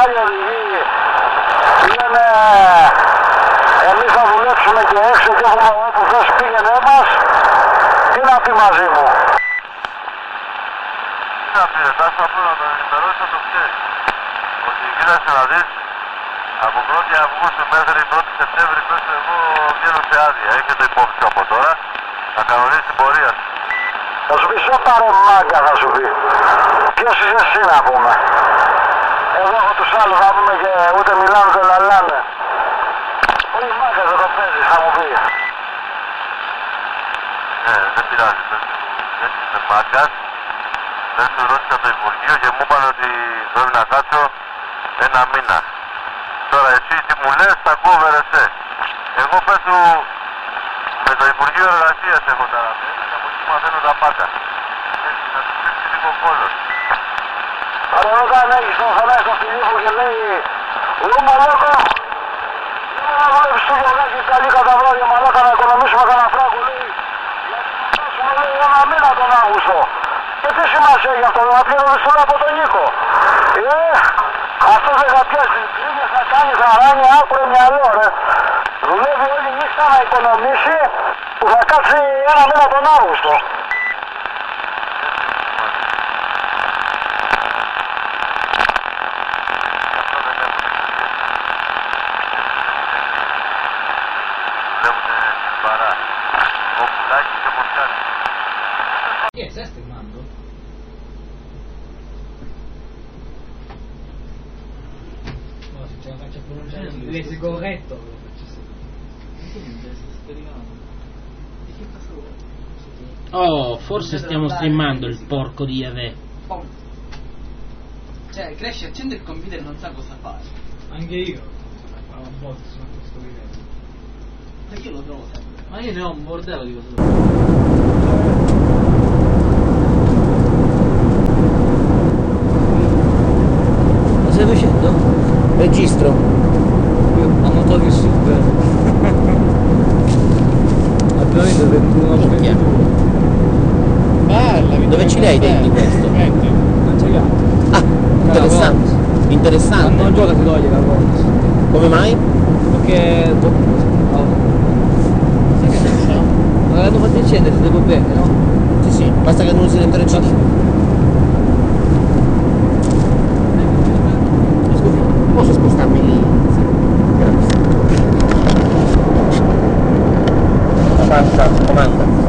άλλοι οδηγοί πήγαινε, εμείς θα δουλέψουμε και έξω και έχουμε όπου θες πήγαινε μας, τι να πει μαζί μου. Τι να πει ρε Τάσο, απλό να τον ενημερώσει να το ξέρει. Ότι κοίταξε να δεις, από 1η Αυγούστου μέχρι 1η Σεπτέμβρη πες εγώ βγαίνω σε άδεια. Έχετε υπόψη από τώρα να κανονίσει την πορεία σου. Θα σου πει σε πάρε μάγκα θα σου πει. Ποιος είσαι εσύ να πούμε. Εδώ έχω τους άλλους να πούμε και ούτε μιλάνε ούτε λαλάνε. Όλοι μάγκας δεν το παίζεις θα μου πει. Δεν πειράζει, δεν είσαι μάγκας. Δεν σου ρώτησα το Υπουργείο και μου είπαν ότι πρέπει να κάτσω ένα μήνα. Τώρα εσύ τι μου λες, τα κόβερ εσέ. Εγώ πες του με το Υπουργείο Εργασίας έχω τα ραβέλη και από εκεί μαθαίνω τα πάντα. Να του πέφτει λίγο κόλλος. Αλλά όταν έχεις τον φωνάει στον Φιλίππο και λέει «Λούμα λόγο, να βλέπεις το γιογάκι καλή κατά βράδια μαλάκα να οικονομήσουμε κανένα φράγκο» λέει «Γιατί θα φτάσουμε λέει ένα μήνα τον Αύγουστο». Και τι σημασία έχει αυτό, να πληρώνεις τώρα από τον Νίκο. Αυτός δεν θα πιάσει τρίγες, θα κάνει χαράνι, άκουρο μυαλό ρε. Δουλεύει όλη νύχτα να οικονομήσει που θα κάτσει ένα μήνα τον Αύγουστο. Che stai filmando? No, se ce la faccio pronunciare deve essere corretto. Oh, forse stiamo streamando il porco di Yahweh. Cioè, Crash accende il computer e non sa cosa fare. Anche io. Ma un po' sono a questo livello. Ma io lo trovo sempre. Ma io ne ho un bordello di cosa. Stai facendo? Registro. Amatore super. Abbiamo vinto 21 Minchia. Bella, dove ce l'hai dentro questo? Non ce l'ha. Ah, interessante. Interessante. Non gioca si toglie la cosa. Come mai? Perché. Sai che non so? Ma l'hanno fatto accendere, si deve bene, no? Sì, sì, basta che non usi l'intero CD. Scusi, posso spostarmi lì? Sì. Grazie. Comanda.